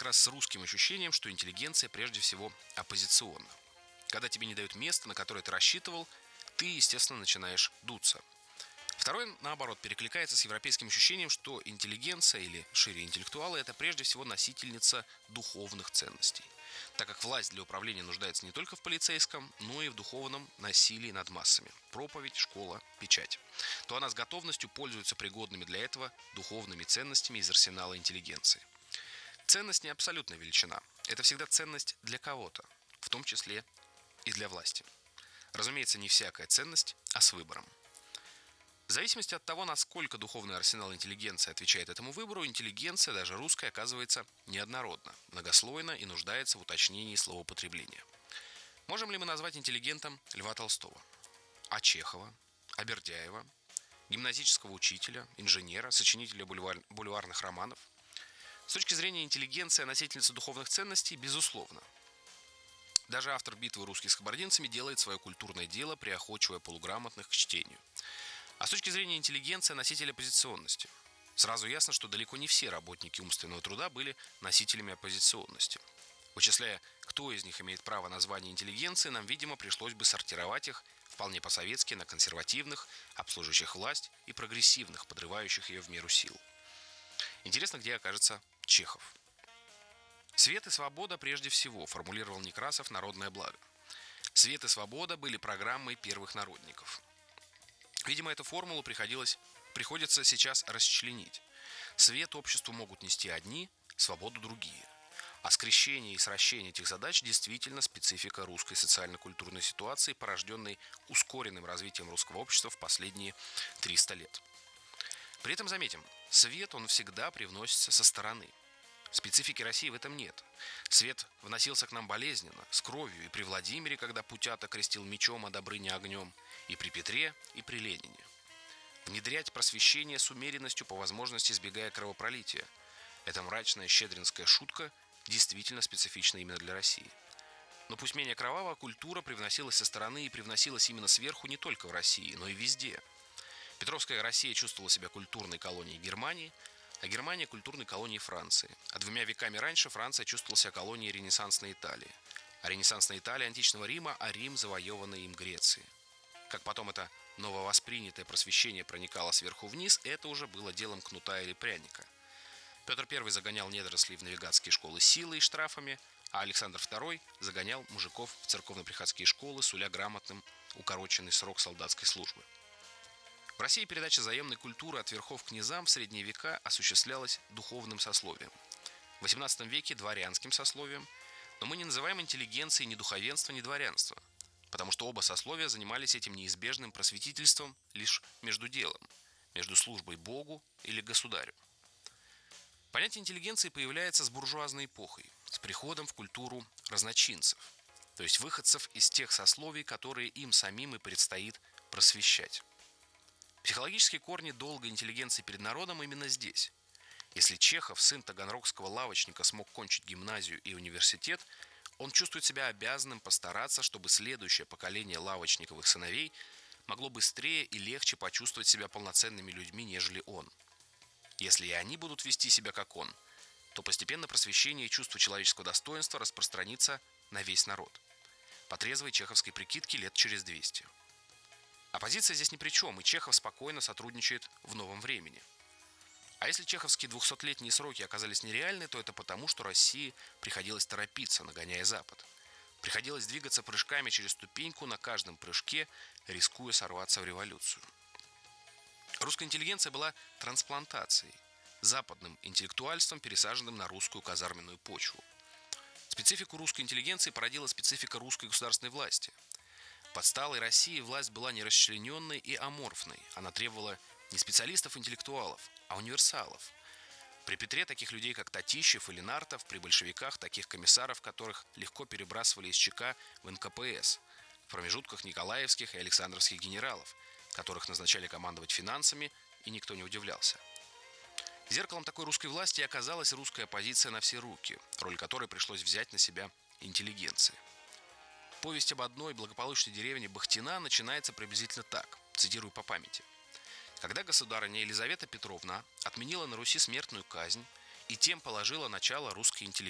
раз с русским ощущением, что интеллигенция прежде всего оппозиционна. Когда тебе не дают место, на которое ты рассчитывал, ты, естественно, начинаешь дуться. Второе, наоборот, перекликается с европейским ощущением, что интеллигенция, или шире интеллектуалы, это прежде всего носительница духовных ценностей, так как власть для управления нуждается не только в полицейском, но и в духовном насилии над массами. Проповедь, школа, печать. То она с готовностью пользуется пригодными для этого духовными ценностями из арсенала интеллигенции. Ценность не абсолютная величина. Это всегда ценность для кого-то, в том числе и для власти. Разумеется, не всякая ценность, а с выбором. В зависимости от того, насколько духовный арсенал интеллигенции отвечает этому выбору, интеллигенция, даже русская, оказывается неоднородна, многослойна и нуждается в уточнении словоупотребления. Можем ли мы назвать интеллигентом Льва Толстого? А Чехова? А Бердяева? Гимназического учителя, инженера, сочинителя бульварных романов? С точки зрения интеллигенции, носительница духовных ценностей, безусловно. Даже автор «Битвы русских с кабардинцами» делает свое культурное дело, приохочивая полуграмотных к чтению. А с точки зрения интеллигенции, носитель оппозиционности. Сразу ясно, что далеко не все работники умственного труда были носителями оппозиционности. Вычисляя, кто из них имеет право на звание интеллигенции, нам, видимо, пришлось бы сортировать их вполне по-советски на консервативных, обслуживающих власть, и прогрессивных, подрывающих ее в меру сил. Интересно, где окажется Чехов. «Свет и свобода прежде всего», формулировал Некрасов «Народное благо». Свет и свобода были программой первых народников. Видимо, эту формулу приходится сейчас расчленить. Свет обществу могут нести одни, свободу другие. А скрещение и сращение этих задач действительно специфика русской социально-культурной ситуации, порожденной ускоренным развитием русского общества в последние 300 лет. При этом, заметим, свет он всегда привносится со стороны. Специфики России в этом нет. Свет вносился к нам болезненно, с кровью, и при Владимире, когда Путята крестил мечом, а Добрыня огнем, и при Петре, и при Ленине. Внедрять просвещение с умеренностью, по возможности избегая кровопролития. Эта мрачная щедринская шутка действительно специфична именно для России. Но пусть менее кровавая, культура привносилась со стороны и привносилась именно сверху не только в России, но и везде. Петровская Россия чувствовала себя культурной колонией Германии, а Германия – культурной колонией Франции. А 2 веками раньше Франция чувствовала себя колонией ренессансной Италии. А ренессансная Италия – античного Рима, а Рим – завоеванной им Греции. Как потом это нововоспринятое просвещение проникало сверху вниз, это уже было делом кнута или пряника. Петр I загонял недорослей в навигатские школы силой и штрафами, а Александр II загонял мужиков в церковно-приходские школы, суля грамотным укороченный срок солдатской службы. В России передача заемной культуры от верхов к низам в средние века осуществлялась духовным сословием. В XVIII веке – дворянским сословием, но мы не называем интеллигенцией ни духовенство, ни дворянство, потому что оба сословия занимались этим неизбежным просветительством лишь между делом, между службой Богу или государю. Понятие интеллигенции появляется с буржуазной эпохой, с приходом в культуру разночинцев, то есть выходцев из тех сословий, которые им самим и предстоит просвещать. Психологические корни долга интеллигенции перед народом именно здесь. Если Чехов, сын таганрогского лавочника, смог кончить гимназию и университет, он чувствует себя обязанным постараться, чтобы следующее поколение лавочниковых сыновей могло быстрее и легче почувствовать себя полноценными людьми, нежели он. Если и они будут вести себя как он, то постепенно просвещение и чувство человеческого достоинства распространится на весь народ. По трезвой чеховской прикидке лет через 200. Оппозиция здесь ни при чем, и Чехов спокойно сотрудничает в новом времени. А если чеховские 200-летние сроки оказались нереальны, то это потому, что России приходилось торопиться, нагоняя Запад. Приходилось двигаться прыжками через ступеньку на каждом прыжке, рискуя сорваться в революцию. Русская интеллигенция была трансплантацией, западным интеллектуальством, пересаженным на русскую казарменную почву. Специфику русской интеллигенции породила специфика русской государственной власти. В отсталой России власть была нерасчлененной и аморфной. Она требовала не специалистов-интеллектуалов, а универсалов. При Петре таких людей, как Татищев или Нартов, при большевиках таких комиссаров, которых легко перебрасывали из ЧК в НКПС, в промежутках николаевских и александровских генералов, которых назначали командовать финансами, и никто не удивлялся. Зеркалом такой русской власти оказалась русская оппозиция на все руки, роль которой пришлось взять на себя интеллигенции. Повесть об одной благополучной деревне Бахтина начинается приблизительно так, цитирую по памяти. Когда государыня Елизавета Петровна отменила на Руси смертную казнь и тем положила начало русской интеллигенции,